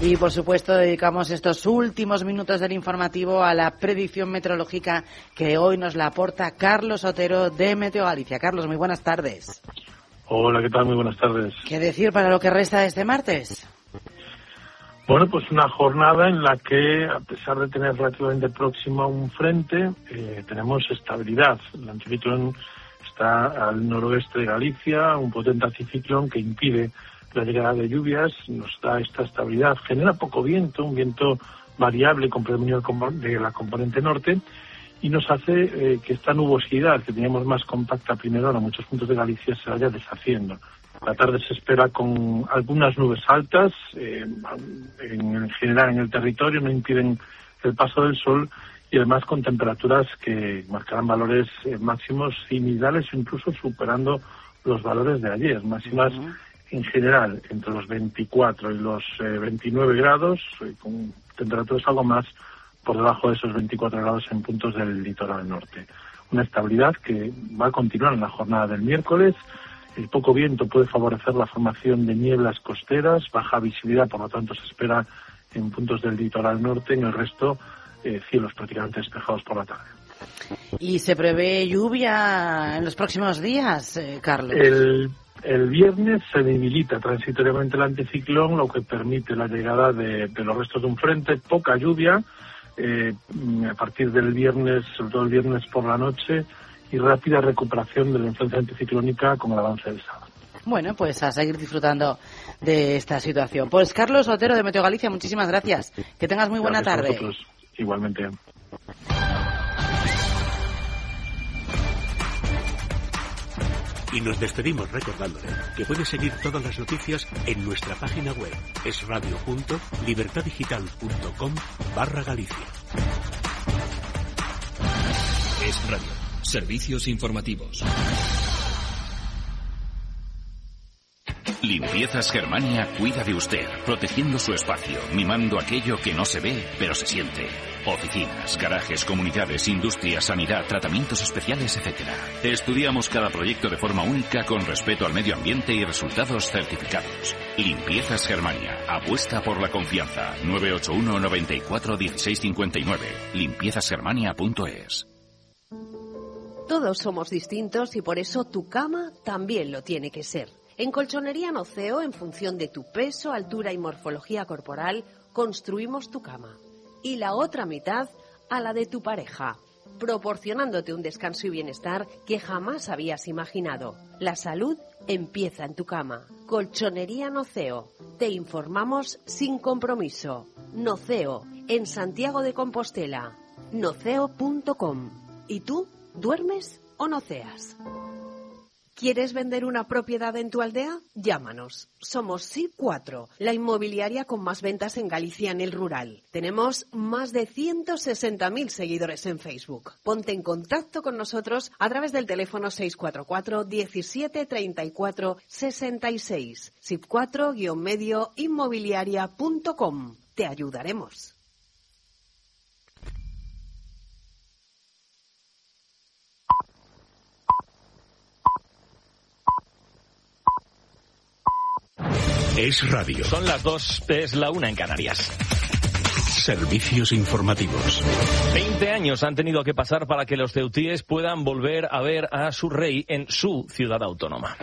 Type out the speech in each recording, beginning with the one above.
Y por supuesto dedicamos estos últimos minutos del informativo a la predicción meteorológica que hoy nos la aporta Carlos Otero de Meteo Galicia. Carlos, muy buenas tardes. Hola, ¿qué tal? Muy buenas tardes. ¿Qué decir para lo que resta de este martes? Bueno, pues una jornada en la que, a pesar de tener relativamente próximo a un frente, tenemos estabilidad. El anticiclón está al noroeste de Galicia, un potente anticiclón que impide la llegada de lluvias, nos da esta estabilidad, genera poco viento, un viento variable con predominio de la componente norte, y nos hace que esta nubosidad que teníamos más compacta a primera hora en muchos puntos de Galicia se vaya deshaciendo. La tarde se espera con algunas nubes altas, en general en el territorio, no impiden el paso del sol, y además con temperaturas que marcarán valores máximos similares o incluso superando los valores de ayer, máximas en general entre los 24 y los 29 grados, con temperaturas algo más por debajo de esos 24 grados en puntos del litoral norte. Una estabilidad que va a continuar en la jornada del miércoles. El poco viento puede favorecer la formación de nieblas costeras, baja visibilidad, por lo tanto se espera en puntos del litoral norte, en el resto cielos prácticamente despejados por la tarde. ¿Y se prevé lluvia en los próximos días, Carlos? El viernes se debilita transitoriamente el anticiclón, lo que permite la llegada de los restos de un frente, poca lluvia a partir del viernes, sobre todo el viernes por la noche, y rápida recuperación de la influencia anticiclónica con el avance del sábado. Bueno, pues a seguir disfrutando de esta situación. Pues Carlos Otero de Meteo Galicia, muchísimas gracias. Que tengas muy buena tarde. Gracias a vosotros, igualmente. Y nos despedimos recordándole que puede seguir todas las noticias en nuestra página web esradio.libertadigital.com/Galicia. Es Radio. Servicios informativos. Limpiezas Germania cuida de usted, protegiendo su espacio, mimando aquello que no se ve, pero se siente. Oficinas, garajes, comunidades, industrias, sanidad, tratamientos especiales, etc. Estudiamos cada proyecto de forma única con respeto al medio ambiente y resultados certificados. Limpiezas Germania. Apuesta por la confianza. 981 94 16 59. Limpiezasgermania.es. Todos somos distintos y por eso tu cama también lo tiene que ser. En Colchonería Noceo, en función de tu peso, altura y morfología corporal, construimos tu cama. Y la otra mitad a la de tu pareja, proporcionándote un descanso y bienestar que jamás habías imaginado. La salud empieza en tu cama. Colchonería Noceo. Te informamos sin compromiso. Noceo, en Santiago de Compostela. Noceo.com. ¿Y tú? ¿Duermes o noceas? ¿Quieres vender una propiedad en tu aldea? Llámanos. Somos SIP4, la inmobiliaria con más ventas en Galicia en el rural. Tenemos más de 160.000 seguidores en Facebook. Ponte en contacto con nosotros a través del teléfono 644 17 34 66. SIP4-medio inmobiliaria.com. Te ayudaremos. Es Radio. Son las 2, es la 1 en Canarias. Servicios informativos. 20 años han tenido que pasar para que los ceutíes puedan volver a ver a su rey en su ciudad autónoma.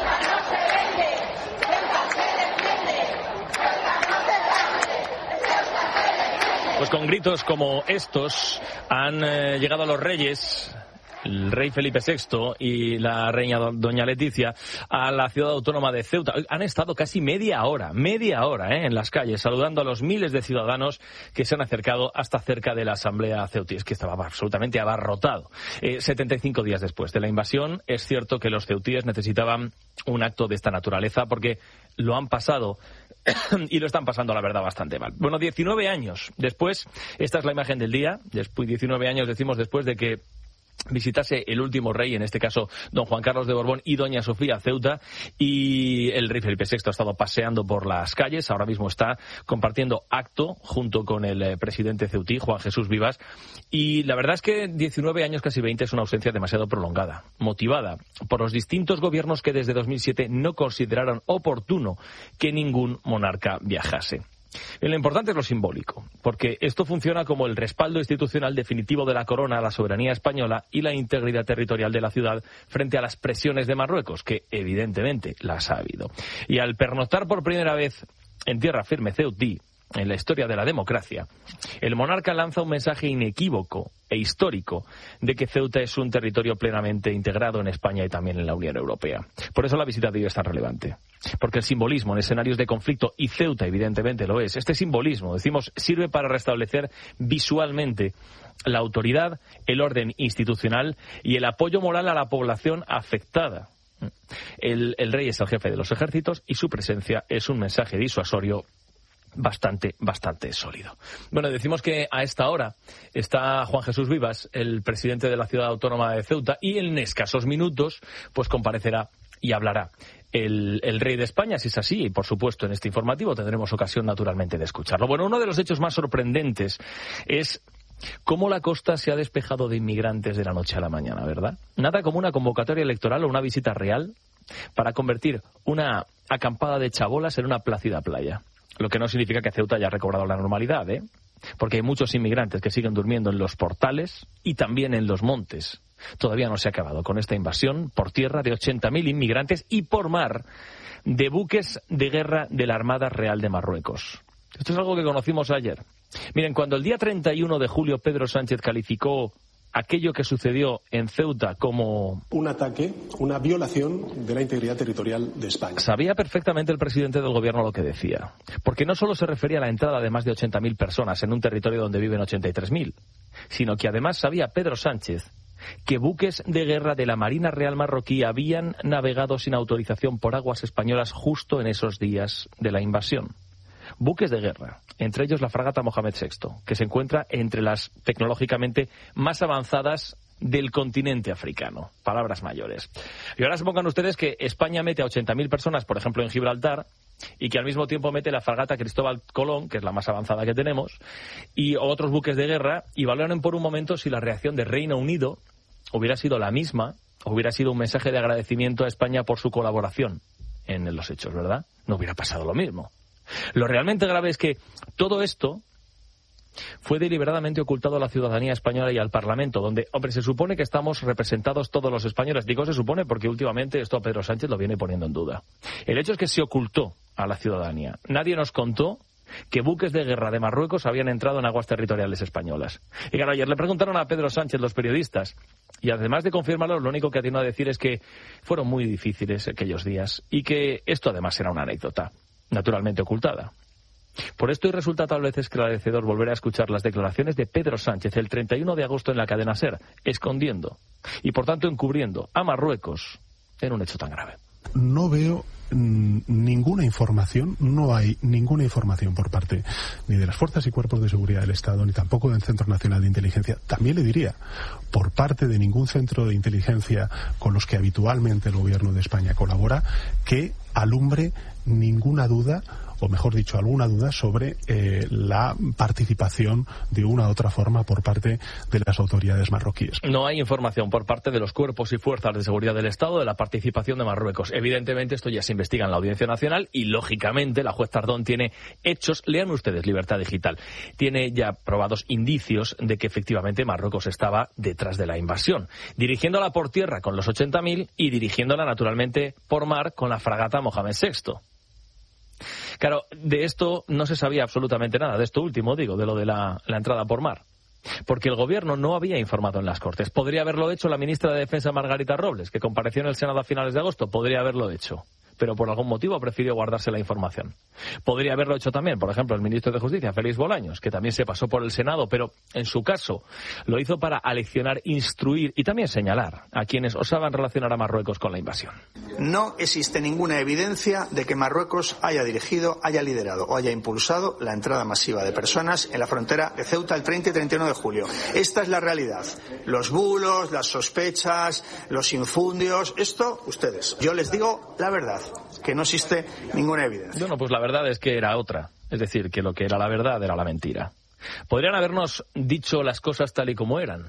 Pues con gritos como estos han llegado los reyes, el rey Felipe VI y la reina doña Leticia, a la ciudad autónoma de Ceuta. Han estado casi media hora en las calles, saludando a los miles de ciudadanos que se han acercado hasta cerca de la asamblea ceutí. Es que estaba absolutamente abarrotado. 75 días después de la invasión, es cierto que los ceutíes necesitaban un acto de esta naturaleza porque lo han pasado y lo están pasando, la verdad, bastante mal. Bueno, 19 años después, esta es la imagen del día, después 19 años decimos después de que visitase el último rey, en este caso don Juan Carlos de Borbón y doña Sofía Ceuta, y el rey Felipe VI ha estado paseando por las calles. Ahora mismo está compartiendo acto junto con el presidente ceutí, Juan Jesús Vivas, y la verdad es que 19 años, casi 20, es una ausencia demasiado prolongada, motivada por los distintos gobiernos que desde 2007 no consideraron oportuno que ningún monarca viajase. Y lo importante es lo simbólico, porque esto funciona como el respaldo institucional definitivo de la corona a la soberanía española y la integridad territorial de la ciudad frente a las presiones de Marruecos, que evidentemente las ha habido. Y al pernoctar por primera vez en tierra firme Ceutí, en la historia de la democracia, el monarca lanza un mensaje inequívoco e histórico de que Ceuta es un territorio plenamente integrado en España y también en la Unión Europea. Por eso la visita de hoy es tan relevante, porque el simbolismo en escenarios de conflicto, y Ceuta evidentemente lo es, este simbolismo, decimos, sirve para restablecer visualmente la autoridad, el orden institucional y el apoyo moral a la población afectada. El rey es el jefe de los ejércitos y su presencia es un mensaje disuasorio bastante sólido. Bueno, decimos que a esta hora está Juan Jesús Vivas, el presidente de la ciudad autónoma de Ceuta, y en escasos minutos pues comparecerá y hablará el rey de España, si es así, y por supuesto en este informativo tendremos ocasión naturalmente de escucharlo. Bueno, uno de los hechos más sorprendentes es cómo la costa se ha despejado de inmigrantes de la noche a la mañana, ¿verdad? Nada como una convocatoria electoral o una visita real para convertir una acampada de chabolas en una plácida playa. Lo que no significa que Ceuta haya recobrado la normalidad, ¿eh? Porque hay muchos inmigrantes que siguen durmiendo en los portales y también en los montes. Todavía no se ha acabado con esta invasión por tierra de 80.000 inmigrantes y por mar de buques de guerra de la Armada Real de Marruecos. Esto es algo que conocimos ayer. Miren, cuando el día 31 de julio Pedro Sánchez calificó aquello que sucedió en Ceuta como un ataque, una violación de la integridad territorial de España. Sabía perfectamente el presidente del gobierno lo que decía, porque no solo se refería a la entrada de más de 80.000 personas en un territorio donde viven 83.000, sino que además sabía Pedro Sánchez que buques de guerra de la Marina Real marroquí habían navegado sin autorización por aguas españolas justo en esos días de la invasión. Buques de guerra, entre ellos la fragata Mohamed VI, que se encuentra entre las tecnológicamente más avanzadas del continente africano. Palabras mayores. Y ahora se pongan ustedes que España mete a 80.000 personas, por ejemplo, en Gibraltar, y que al mismo tiempo mete la fragata Cristóbal Colón, que es la más avanzada que tenemos, y otros buques de guerra, y valoren por un momento si la reacción de Reino Unido hubiera sido la misma, hubiera sido un mensaje de agradecimiento a España por su colaboración en los hechos, ¿verdad? No hubiera pasado lo mismo. Lo realmente grave es que todo esto fue deliberadamente ocultado a la ciudadanía española y al Parlamento, donde, hombre, se supone que estamos representados todos los españoles. Digo se supone porque últimamente esto a Pedro Sánchez lo viene poniendo en duda. El hecho es que se ocultó a la ciudadanía. Nadie nos contó que buques de guerra de Marruecos habían entrado en aguas territoriales españolas. Y claro, ayer le preguntaron a Pedro Sánchez los periodistas, y además de confirmarlo, lo único que atinó a decir es que fueron muy difíciles aquellos días y que esto además era una anécdota, naturalmente ocultada. Por esto, y resulta tal vez esclarecedor volver a escuchar las declaraciones de Pedro Sánchez el 31 de agosto en la cadena SER, escondiendo y por tanto encubriendo a Marruecos en un hecho tan grave. No veo ninguna información, no hay ninguna información por parte ni de las fuerzas y cuerpos de seguridad del Estado, ni tampoco del Centro Nacional de Inteligencia. También le diría, por parte de ningún centro de inteligencia con los que habitualmente el gobierno de España colabora, que alumbre ninguna duda, o mejor dicho, alguna duda sobre la participación de una u otra forma por parte de las autoridades marroquíes. No hay información por parte de los cuerpos y fuerzas de seguridad del Estado de la participación de Marruecos. Evidentemente esto ya se investiga en la Audiencia Nacional y, lógicamente, la juez Tardón tiene hechos, lean ustedes Libertad Digital, tiene ya probados indicios de que efectivamente Marruecos estaba detrás de la invasión, dirigiéndola por tierra con los 80.000 y dirigiéndola naturalmente por mar con la fragata Mohamed VI. Claro, de esto no se sabía absolutamente nada, de esto último, digo, de lo de la entrada por mar, porque el gobierno no había informado en las Cortes. Podría haberlo hecho la ministra de Defensa, Margarita Robles, que compareció en el Senado a finales de agosto, podría haberlo hecho, pero por algún motivo prefirió guardarse la información. Podría haberlo hecho también, por ejemplo, el ministro de Justicia, Félix Bolaños, que también se pasó por el Senado, pero en su caso lo hizo para aleccionar, instruir y también señalar a quienes osaban relacionar a Marruecos con la invasión. No existe ninguna evidencia de que Marruecos haya dirigido, haya liderado o haya impulsado la entrada masiva de personas en la frontera de Ceuta el 30 y 31 de julio. Esta es la realidad. Los bulos, las sospechas, los infundios, esto, ustedes. Yo les digo la verdad, que no existe ninguna evidencia. Bueno, pues la verdad es que era otra. Es decir, que lo que era la verdad era la mentira. Podrían habernos dicho las cosas tal y como eran.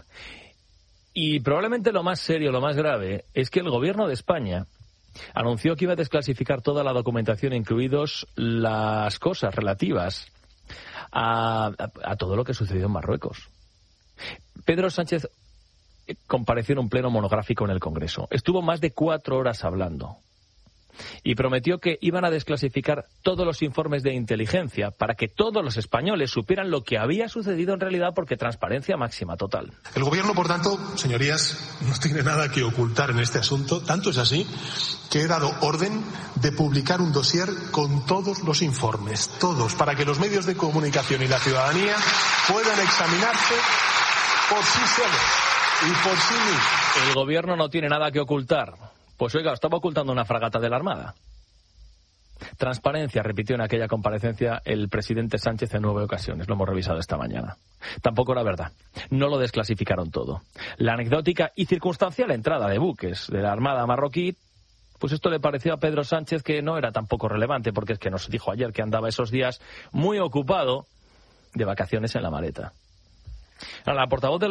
Y probablemente lo más serio, lo más grave, es que el gobierno de España anunció que iba a desclasificar toda la documentación, incluidos las cosas relativas a todo lo que sucedió en Marruecos. Pedro Sánchez compareció en un pleno monográfico en el Congreso. Estuvo más de 4 horas hablando y prometió que iban a desclasificar todos los informes de inteligencia para que todos los españoles supieran lo que había sucedido en realidad, porque transparencia máxima total. El Gobierno, por tanto, señorías, no tiene nada que ocultar en este asunto. Tanto es así que he dado orden de publicar un dossier con todos los informes, todos, para que los medios de comunicación y la ciudadanía puedan examinarse por sí solos y por sí mismos. El Gobierno no tiene nada que ocultar. Pues oiga, estaba ocultando una fragata de la Armada. Transparencia, repitió en aquella comparecencia el presidente Sánchez en 9 ocasiones. Lo hemos revisado esta mañana. Tampoco era verdad. No lo desclasificaron todo. La anecdótica y circunstancial entrada de buques de la Armada marroquí, pues esto le pareció a Pedro Sánchez que no era tampoco relevante, porque es que nos dijo ayer que andaba esos días muy ocupado de vacaciones en la maleta. La portavoz del